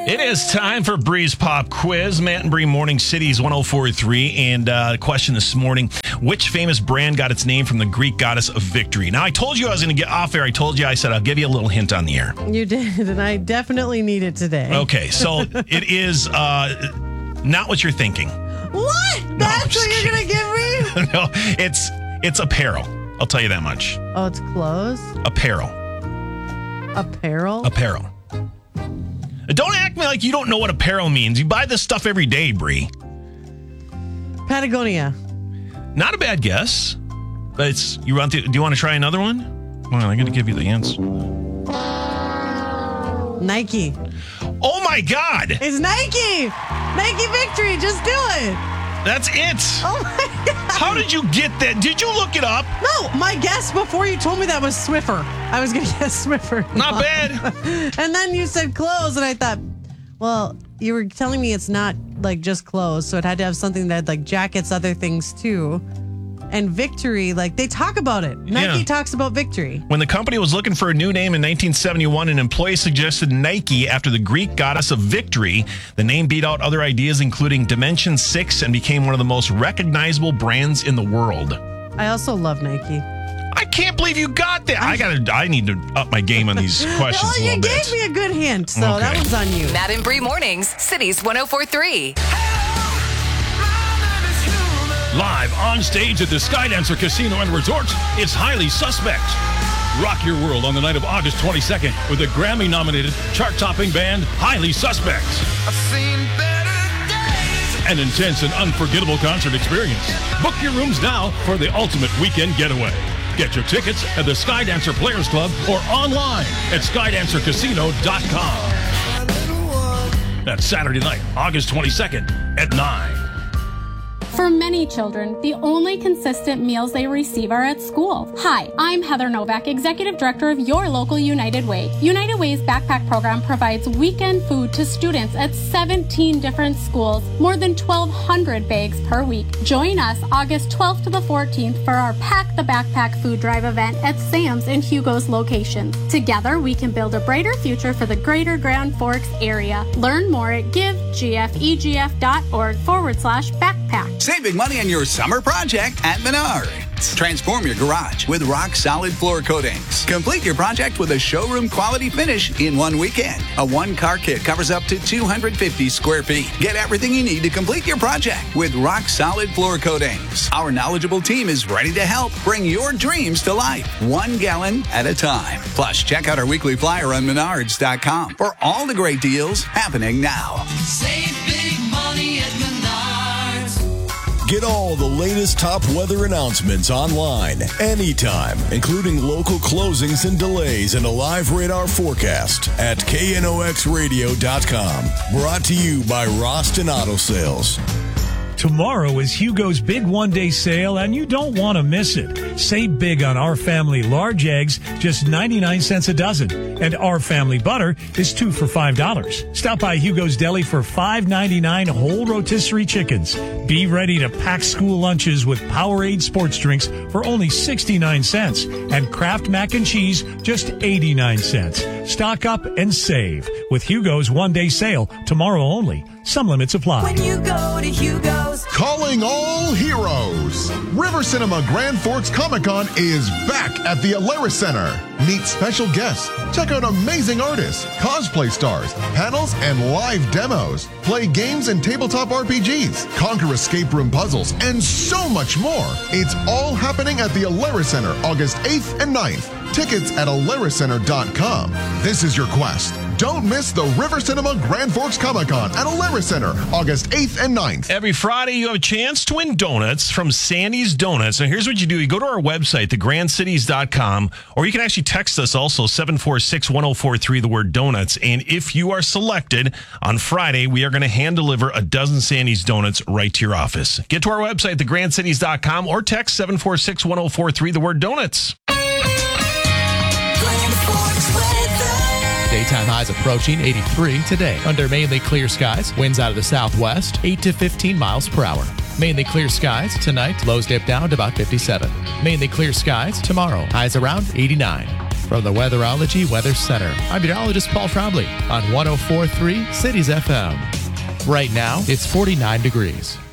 It is time for Bree's Pop Quiz. Matt and Bree, Morning Cities 104.3. And question this morning, which famous brand got its name from the Greek goddess of victory? Now, I told you I was going to get off air. I said I'll give you a little hint on the air. You did, and I definitely need it today. Okay, so it is not what you're thinking. What? That's what you're going to give me? No, it's apparel. I'll tell you that much. Oh, it's clothes? Apparel. Apparel? Don't act like you don't know what apparel means. You buy this stuff every day, Bree. Patagonia. Not a bad guess. But do you want to try another one? Well, I'm going to give you the answer. Nike. Oh my God! It's Nike! Nike Victory, just do it! That's it! Oh my God! How did you get that? Did you look it up? No, my guess before you told me that was Swiffer. I was going to guess Swiffer. Not bad. And then you said clothes, and I thought, well, you were telling me it's not like just clothes, so it had to have something that had like jackets, other things too. And victory, like they talk about it. Nike talks about victory. When the company was looking for a new name in 1971, an employee suggested Nike after the Greek goddess of victory. The name beat out other ideas, including Dimension 6, and became one of the most recognizable brands in the world. I also love Nike. I can't believe you got that. I need to up my game on these questions a little bit. You gave me a good hint, so that one's on you. Matt and Bree Mornings, Cities 104.3. Live on stage at the Skydancer Casino and Resort, it's Highly Suspect. Rock your world on the night of August 22nd with the Grammy-nominated chart-topping band Highly Suspect. I've seen better days. An intense and unforgettable concert experience. Book your rooms now for the ultimate weekend getaway. Get your tickets at the Skydancer Players Club or online at skydancercasino.com. That's Saturday night, August 22nd at 9. For many children, the only consistent meals they receive are at school. Hi, I'm Heather Novak, Executive Director of your local United Way. United Way's backpack program provides weekend food to students at 17 different schools, more than 1,200 bags per week. Join us August 12th to the 14th for our Pack the Backpack food drive event at Sam's and Hugo's locations. Together, we can build a brighter future for the greater Grand Forks area. Learn more at givegfegf.org/backpack. Save big money on your summer project at Menards. Transform your garage with rock-solid floor coatings. Complete your project with a showroom-quality finish in one weekend. A one-car kit covers up to 250 square feet. Get everything you need to complete your project with rock-solid floor coatings. Our knowledgeable team is ready to help bring your dreams to life, 1 gallon at a time. Plus, check out our weekly flyer on Menards.com for all the great deals happening now. Save big money at Menards. Get all the latest top weather announcements online, anytime, including local closings and delays and a live radar forecast at knoxradio.com. Brought to you by Roston Auto Sales. Tomorrow is Hugo's big one-day sale, and you don't want to miss it. Save big on Our Family large eggs, just 99 cents a dozen. And Our Family butter is 2 for $5. Stop by Hugo's Deli for $5.99 whole rotisserie chickens. Be ready to pack school lunches with Powerade sports drinks for only 69 cents. And Kraft mac and cheese, just 89 cents. Stock up and save with Hugo's one-day sale tomorrow only. Some limits apply. When you go to Hugo's. Calling all heroes. River Cinema Grand Forks Comic-Con is back at the Alerus Center. Meet special guests. Check out amazing artists, cosplay stars, panels, and live demos. Play games and tabletop RPGs. Conquer escape room puzzles, and so much more. It's all happening at the Alerus Center August 8th and 9th. Tickets at aleruscenter.com. This is your quest. Don't miss the River Cinema Grand Forks Comic-Con at Alerus Center, August 8th and 9th. Every Friday, you have a chance to win donuts from Sandy's Donuts. Now, here's what you do. You go to our website, thegrandcities.com, or you can actually text us also, 746-1043, the word donuts. And if you are selected on Friday, we are going to hand deliver a dozen Sandy's Donuts right to your office. Get to our website, thegrandcities.com, or text 746-1043, the word donuts. Daytime highs approaching 83 today. Under mainly clear skies, winds out of the southwest, 8 to 15 miles per hour. Mainly clear skies tonight, lows dip down to about 57. Mainly clear skies tomorrow, highs around 89. From the Weatherology Weather Center, I'm meteorologist Paul Trombley on 104.3 Cities FM. Right now, it's 49 degrees.